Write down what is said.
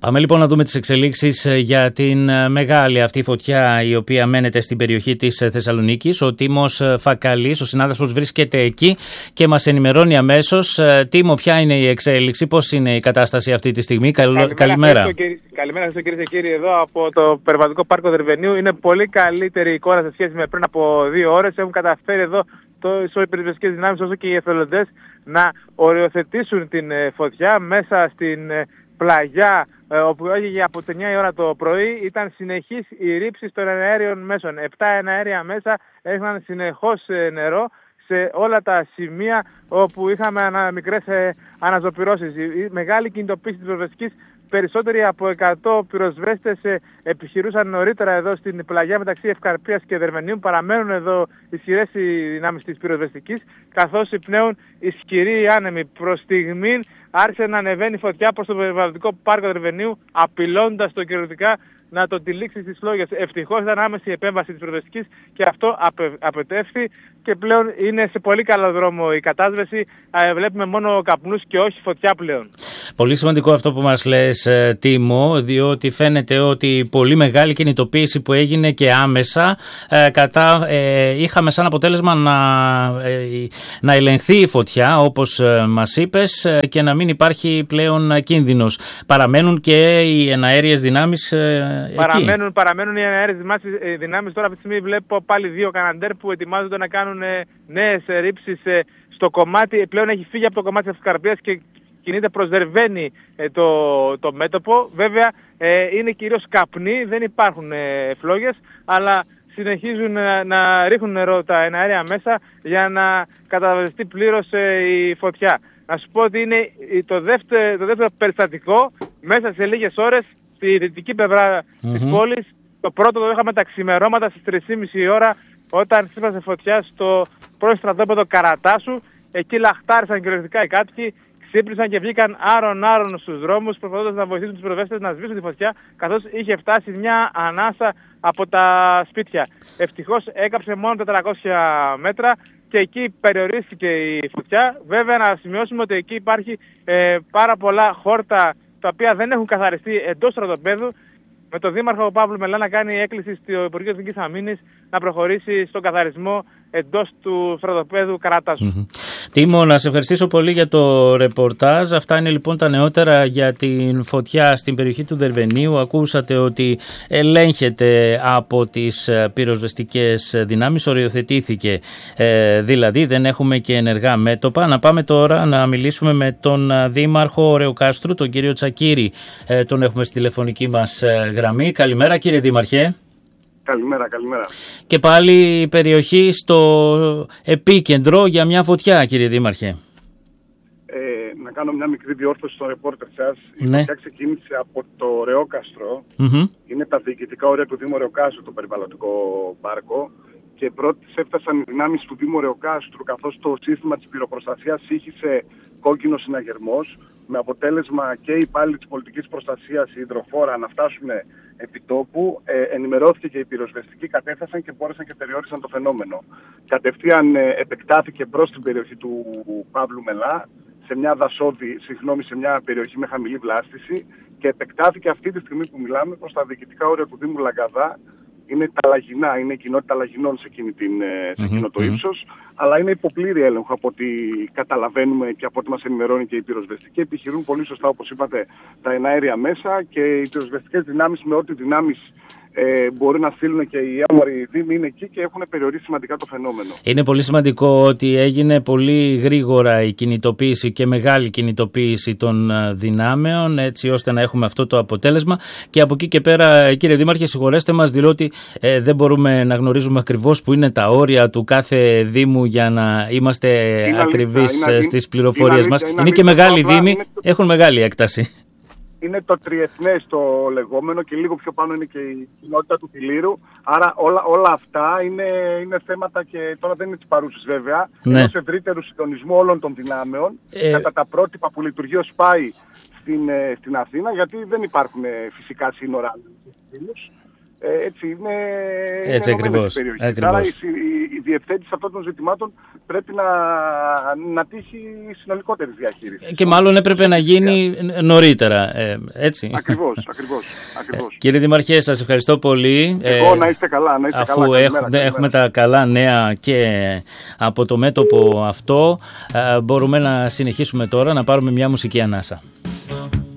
Πάμε λοιπόν να δούμε τις εξελίξεις για την μεγάλη αυτή φωτιά η οποία μένεται στην περιοχή της Θεσσαλονίκης. Ο Τίμος Φακαλής, ο συνάδελφος, βρίσκεται εκεί και μας ενημερώνει αμέσως. Τίμο, ποια είναι η εξέλιξη, πώς είναι η κατάσταση αυτή τη στιγμή? Καλημέρα. Καλημέρα σας κυρίες και κύριοι, εδώ από το Περιβαλλοντικό Πάρκο Δερβενίου. Είναι πολύ καλύτερη εικόνα σε σχέση με πριν από 2 ώρες. Έχουν καταφέρει εδώ τόσο οι πυροσβεστικές δυνάμεις όσο και οι εθελοντές να οριοθετήσουν την φωτιά μέσα στην πλαγιά, όπου έγινε από τις 9 η ώρα το πρωί. Ήταν συνεχής η ρήψη των εναέριων μέσων. 7 εναέρια μέσα έχναν συνεχώς νερό σε όλα τα σημεία όπου είχαμε μικρές αναζωπυρώσεις. Η μεγάλη κινητοποίηση της πυροσβεστικής, περισσότεροι από 100 πυροσβέστες επιχειρούσαν νωρίτερα εδώ στην πλαγιά μεταξύ Ευκαρπίας και Δερβενίου. Παραμένουν εδώ ισχυρές οι δυνάμεις της πυροσβεστικής, καθώς πνέουν ισχυροί άνεμοι. Προς στιγμήν άρχισε να ανεβαίνει φωτιά προς το Περιβαλλοντικό Πάρκο Δερβενίου, απειλώντας το κυριολεκτικά να το τυλίξει στις φλόγες. Ευτυχώς ήταν άμεση η επέμβαση της πυροσβεστικής και αυτό απετεύχθη και πλέον είναι σε πολύ καλό δρόμο η κατάσβεση. Βλέπουμε μόνο καπνούς και όχι φωτιά πλέον. Πολύ σημαντικό αυτό που μας λες, Τίμο, διότι φαίνεται ότι η πολύ μεγάλη κινητοποίηση που έγινε και άμεσα είχαμε σαν αποτέλεσμα να ελεγχθεί η φωτιά, όπως μας είπες, και να μην υπάρχει πλέον κίνδυνος. Παραμένουν και οι εναέριες δυνάμεις Παραμένουν οι εναέριες δυνάμεις. Τώρα αυτή τη στιγμή βλέπω πάλι 2 Καναντέρ που ετοιμάζονται να κάνουν νέες ρήψεις στο κομμάτι. Πλέον έχει φύγει από το κομμάτι της Ευκαρπίας και κινείται προς Δερβαίνη το μέτωπο. Βέβαια είναι κυρίως καπνοί, δεν υπάρχουν φλόγες, αλλά συνεχίζουν να ρίχνουν νερό τα εναέρια μέσα για να καταβαστεί πλήρως η φωτιά. Να σου πω ότι είναι το δεύτερο περιστατικό μέσα σε λίγες ώρες στη δυτική πλευρά της πόλης. Το πρώτο το είχαμε τα ξημερώματα στις 3:30 η ώρα, όταν σύμπασε φωτιά στο πρώην στρατόπεδο Καρατάσου. Εκεί λαχτάρισαν κυριολεκτικά οι κάτοικοι, ξύπνησαν και βγήκαν άρον στους δρόμους, προσπαθώντας να βοηθήσουν τους πυροσβέστες να σβήσουν τη φωτιά, καθώς είχε φτάσει μια ανάσα από τα σπίτια. Ευτυχώς έκαψε μόνο 400 μέτρα και εκεί περιορίστηκε η φωτιά. Βέβαια να σημειώσουμε ότι εκεί υπάρχει πάρα πολλά χόρτα τα οποία δεν έχουν καθαριστεί εντός στρατοπέδου, με τον Δήμαρχο Παύλου Μελά να κάνει έκκληση στο Υπουργείο Εθνικής Αμήνης να προχωρήσει στον καθαρισμό εντός του στρατοπέδου Καρατάσου. Τίμο, να σε ευχαριστήσω πολύ για το ρεπορτάζ. Αυτά είναι λοιπόν τα νεότερα για την φωτιά στην περιοχή του Δερβενίου. Ακούσατε ότι ελέγχεται από τις πυροσβεστικές δυνάμεις, οριοθετήθηκε δηλαδή, δεν έχουμε και ενεργά μέτωπα. Να πάμε τώρα να μιλήσουμε με τον Δήμαρχο Ρεοκάστρου, τον κύριο Τσακίρη. Τον έχουμε στη τηλεφωνική μας γραμμή. Καλημέρα κύριε Δήμαρχε. Καλημέρα. Και πάλι η περιοχή στο επίκεντρο για μια φωτιά, κύριε Δήμαρχε. Να κάνω μια μικρή διόρθωση στο ρεπόρτερ σας. Ναι. Η φωτιά ξεκίνησε από το Ρεόκαστρο. Είναι τα διοικητικά όρια του Δήμου Ρεοκάστρου, το περιβαλλοντικό πάρκο. Και πρώτες έφτασαν οι δυνάμεις του Δήμου Ρεοκάστρου, καθώς το σύστημα της πυροπροστασίας ήχησε κόκκινο συναγερμός, με αποτέλεσμα και οι υπάλληλοι της πολιτικής προστασίας, η υδροφόρα, να φτάσουν επί τόπου. Ενημερώθηκε και οι πυροσβεστικοί, κατέφθασαν και μπόρεσαν και περιόρισαν το φαινόμενο. Κατευθείαν επεκτάθηκε προς την περιοχή του Παύλου Μελά, σε μια περιοχή με χαμηλή βλάστηση, και επεκτάθηκε αυτή τη στιγμή που μιλάμε προς τα διοικητικά όρια του Δήμου Λαγκαδά. Είναι τα Λαγινά, είναι η κοινότητα Λαγινών σε εκείνο το ύψος, αλλά είναι υποπλήρη έλεγχο από ό,τι καταλαβαίνουμε και από ό,τι μας ενημερώνει και οι πυροσβεστικοί. Επιχειρούν πολύ σωστά, όπως είπατε, τα εναέρια μέσα, και οι πυροσβεστικές δυνάμεις με ό,τι δυνάμεις μπορεί να στείλουν και οι άμοροι δήμοι είναι εκεί και έχουν περιορίσει σημαντικά το φαινόμενο. Είναι πολύ σημαντικό ότι έγινε πολύ γρήγορα η κινητοποίηση και μεγάλη κινητοποίηση των δυνάμεων, έτσι ώστε να έχουμε αυτό το αποτέλεσμα. Και από εκεί και πέρα, κύριε Δήμαρχε, συγχωρέστε μας, διότι δεν μπορούμε να γνωρίζουμε ακριβώς που είναι τα όρια του κάθε δήμου για να είμαστε ακριβείς στις πληροφορίες μας. Είναι και μεγάλοι δήμοι, έχουν μεγάλη έκταση. Είναι το τριεθνές το λεγόμενο, και λίγο πιο πάνω είναι και η κοινότητα του Φιλήρου. Άρα όλα αυτά είναι θέματα, και τώρα δεν είναι τις παρούσες βέβαια, ενός ευρύτερου συντονισμού όλων των δυνάμεων κατά τα πρότυπα που λειτουργεί ως ΠΑΗ στην Αθήνα, γιατί δεν υπάρχουν φυσικά σύνορα. Έτσι είναι ακριβώς. Άρα η διευθέτηση αυτών των ζητημάτων πρέπει να τύχει συνολικότερης διαχείρισης. Και μάλλον έπρεπε να γίνει νωρίτερα, έτσι. Ακριβώς. Κύριε Δήμαρχε, σας ευχαριστώ πολύ. Εγώ να είστε καλά. Αφού έχουμε τα καλά νέα και από το μέτωπο αυτό, μπορούμε να συνεχίσουμε τώρα, να πάρουμε μια μουσική ανάσα.